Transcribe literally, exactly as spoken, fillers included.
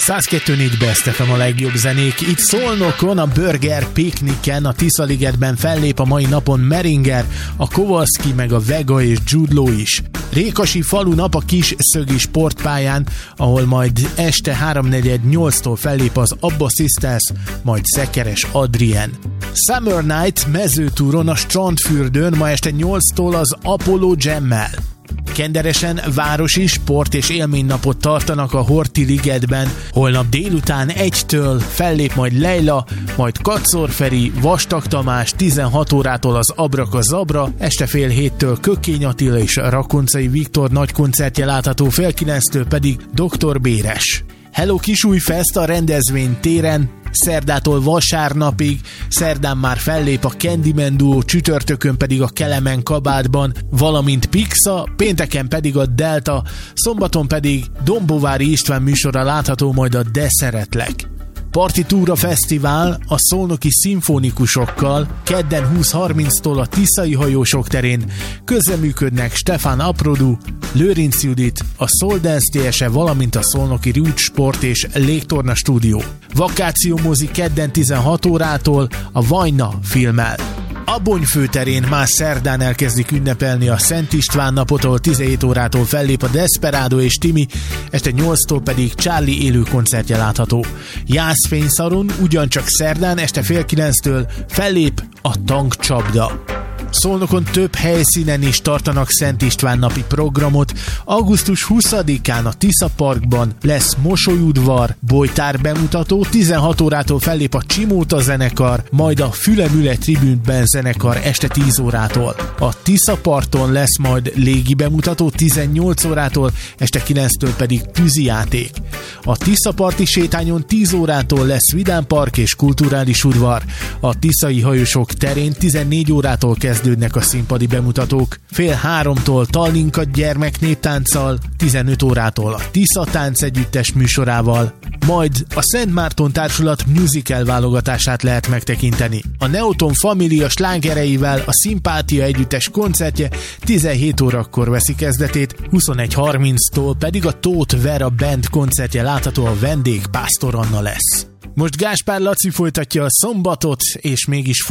száz kettő négy Best ef em a legjobb zenék. Itt Szolnokon, a Burger Picnicen, a Tiszaligetben fellép a mai napon Meringer, a Kowalski, meg a Vega és Jude Law is. Rékasi falunap a Kis Szögi sportpályán, ahol majd este háromnegyed nyolctól fellép az Abba Sisters, majd Szekeres Adrien. Summer Night mezőtúron a Strandfürdőn ma este nyolctól az Apollo Jammel. Kenderesen városi sport és élménynapot tartanak a Horthy ligetben. Holnap délután egytől fellép majd Leila, majd Kacor Feri, Vastag Tamás, tizenhat órától az Abraka Zabra, este fél héttől Kökény Attila és Rakoncai Viktor nagy koncertje látható, fél kilenctől pedig doktor Béres. Hello Kisújfest a rendezvény téren, szerdától vasárnapig, szerdán már fellép a Candyman Duo, csütörtökön pedig a Kelemen kabátban, valamint Pixa, pénteken pedig a Delta, szombaton pedig Dombovári István műsora látható majd a De Szeretlek. Partitúra Fesztivál a szolnoki szimfonikusokkal kedden húsz harminctól a Tiszai hajósok terén, közreműködnek Stefán Aprodu, Lőrinc Judit, a Soul Dance té es e, valamint a szolnoki Roots Sport és Légtorna stúdió. Vakációmozi kedden tizenhat órától a Vajna filmmel. Abony főterén már szerdán elkezdik ünnepelni a Szent István napot, ahol tizenhét órától fellép a Desperado és Timi, este nyolctól pedig Charlie élő koncertje látható. Jászfényszaron ugyancsak szerdán este fél kilenctől fellép a Tankcsapda. Szolnokon több helyszínen is tartanak Szent István napi programot. augusztus huszadikán a Tisza Parkban lesz mosolyudvar, bojtár bemutató, tizenhat órától fellép a Csimóta zenekar, majd a Fülemüle tribűnben zenekar este tíz órától. A Tisza parton lesz majd légi bemutató, tizennyolc órától, este kilenctől pedig tűzijáték. A Tisza parti sétányon tíz órától lesz vidámpark és kulturális udvar. A Tiszai hajósok terén tizennégy órától kezdődnek a színpadi bemutatók. Fél háromtól Tallinka gyermeknéptánccal, tizenöt órától a Tisza Tánc együttes műsorával, majd a Szent Márton Társulat musical válogatását lehet megtekinteni. A Neoton Família slágereivel a Szimpátia együttes koncertje tizenhét órakor veszi kezdetét, huszonegy harminctól pedig a Tóth Vera Band koncertje látható, a vendég Pásztor Anna lesz. Most Gáspár Laci folytatja a szombatot, és mégis